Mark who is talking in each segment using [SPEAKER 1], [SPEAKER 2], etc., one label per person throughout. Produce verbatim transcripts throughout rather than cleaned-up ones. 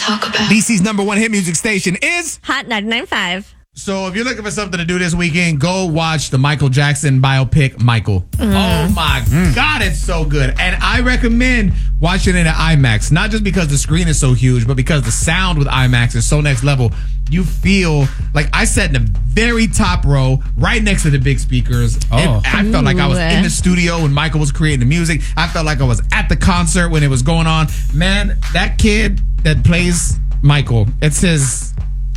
[SPEAKER 1] talk about.
[SPEAKER 2] D C's number one hit music station is
[SPEAKER 3] Hot ninety-nine point five.
[SPEAKER 2] So if you're looking for something to do this weekend, go watch the Michael Jackson biopic, Michael. Mm. Oh, my mm. God, it's so good. And I recommend watching it at IMAX, not just because the screen is so huge, but because the sound with IMAX is so next level. You feel like I sat in the very top row, right next to the big speakers.
[SPEAKER 4] Oh.
[SPEAKER 2] I felt like I was in the studio when Michael was creating the music. I felt like I was at the concert when it was going on. Man, that kid that plays Michael, it's his...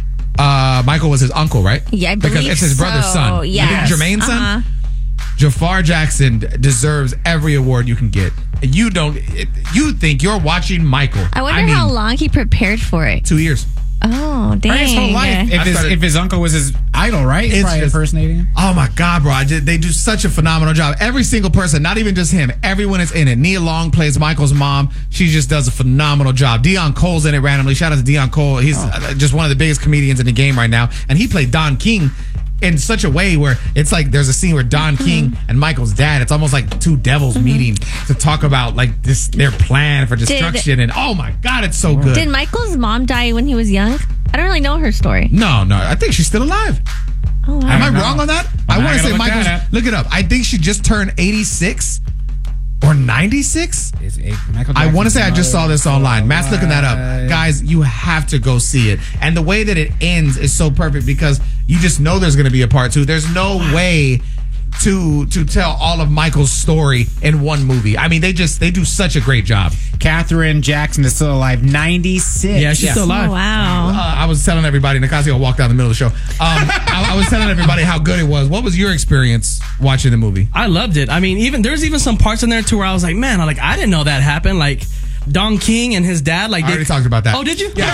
[SPEAKER 2] Uh, Michael was his uncle, right?
[SPEAKER 3] Yeah, I
[SPEAKER 2] because
[SPEAKER 3] believe
[SPEAKER 2] it's his
[SPEAKER 3] so.
[SPEAKER 2] brother's son.
[SPEAKER 3] Yes.
[SPEAKER 2] Jermaine's son.
[SPEAKER 3] Uh-huh.
[SPEAKER 2] Jafar Jackson deserves every award you can get. You don't. You think you're watching Michael?
[SPEAKER 3] I wonder
[SPEAKER 2] I mean,
[SPEAKER 3] how long he prepared for it.
[SPEAKER 2] Two years.
[SPEAKER 3] Oh, dang!
[SPEAKER 4] His whole life. If his,
[SPEAKER 2] started,
[SPEAKER 4] if his uncle was his idol, right? He's
[SPEAKER 2] it's
[SPEAKER 4] probably
[SPEAKER 2] just,
[SPEAKER 4] impersonating him.
[SPEAKER 2] Oh my God, bro! I just, they do such a phenomenal job. Every single person, not even just him, everyone is in it. Nia Long plays Michael's mom. She just does a phenomenal job. Dion Cole's in it randomly. Shout out to Dion Cole. He's oh. just one of the biggest comedians in the game right now, and he played Don King in such a way where it's like there's a scene where Don King and Michael's dad, it's almost like two devils mm-hmm. meeting to talk about like this their plan for destruction. Did, and oh my God, it's so good.
[SPEAKER 3] Did Michael's mom die when he was young? I don't really know her story.
[SPEAKER 2] No, no. I think she's still alive.
[SPEAKER 3] Oh, wow.
[SPEAKER 2] Am I wrong on that?
[SPEAKER 4] I'm
[SPEAKER 2] I want to say
[SPEAKER 4] look
[SPEAKER 2] Michael's. Look it up. I think she just turned eighty-six or ninety-six. I want to say I just saw this online. Matt's looking that up. Guys, you have to go see it. And the way that it ends is so perfect because you just know there's going to be a part two. There's no way to to tell all of Michael's story in one movie. I mean, they just they do such a great job.
[SPEAKER 4] Katherine Jackson is still alive, ninety-six.
[SPEAKER 2] Yeah, she's
[SPEAKER 4] yeah.
[SPEAKER 2] still alive.
[SPEAKER 3] Oh, wow.
[SPEAKER 2] Uh, I was telling everybody, Nicasio walked down the middle of the show. Um, I, I was telling everybody how good it was. What was your experience watching the movie?
[SPEAKER 5] I loved it. I mean, even there's even some parts in there too where I was like, man, I like I didn't know that happened. Like Don King and his dad, like
[SPEAKER 2] I
[SPEAKER 5] they
[SPEAKER 2] already talked about that.
[SPEAKER 5] Oh, did you?
[SPEAKER 2] Yeah.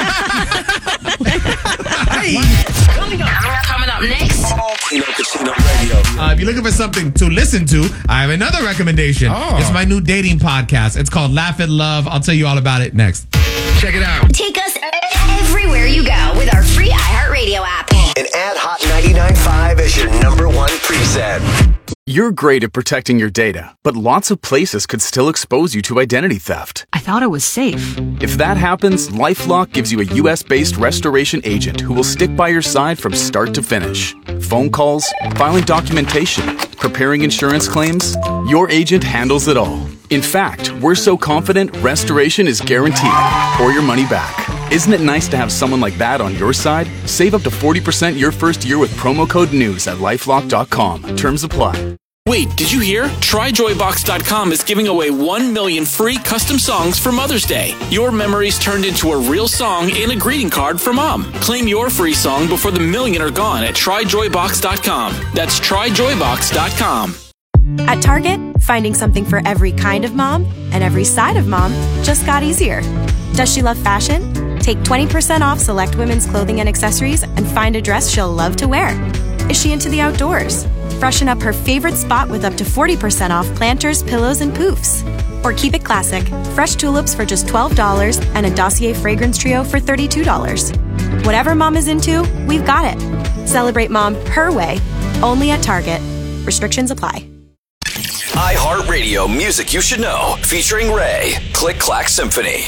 [SPEAKER 5] Hey.
[SPEAKER 1] Coming up, coming up next.
[SPEAKER 6] Kino Casino Radio.
[SPEAKER 2] Uh, if you're looking for something to listen to, I have another recommendation.
[SPEAKER 4] Oh.
[SPEAKER 2] It's my new dating podcast. It's called Laugh at Love. I'll tell you all about it next. Check it out.
[SPEAKER 7] Take us everywhere you go with our free iHeartRadio app.
[SPEAKER 6] And add Hot ninety-nine point five as your number one preset.
[SPEAKER 8] You're great at protecting your data, but lots of places could still expose you to identity theft.
[SPEAKER 1] I thought it was safe.
[SPEAKER 8] If that happens, LifeLock gives you a U S-based restoration agent who will stick by your side from start to finish. Phone calls, filing documentation, preparing insurance claims, your agent handles it all. In fact, we're so confident restoration is guaranteed or your money back. Isn't it nice to have someone like that on your side? Save up to forty percent your first year with promo code NEWS at lifelock dot com. Terms apply.
[SPEAKER 9] Wait, did you hear? Try Joy Box dot com is giving away one million free custom songs for Mother's Day. Your memories turned into a real song and a greeting card for Mom. Claim your free song before the million are gone at Try Joy Box dot com. That's Try Joy Box dot com.
[SPEAKER 10] At Target, finding something for every kind of mom and every side of mom just got easier. Does she love fashion? Take twenty percent off select women's clothing and accessories and find a dress she'll love to wear. Is she into the outdoors? Freshen up her favorite spot with up to forty percent off planters, pillows, and poofs. Or keep it classic. Fresh tulips for just twelve dollars and a Dossier fragrance trio for thirty-two dollars. Whatever mom is into, we've got it. Celebrate mom her way, only at Target. Restrictions apply.
[SPEAKER 6] iHeartRadio Music You Should Know, featuring Ray. Click Clack Symphony.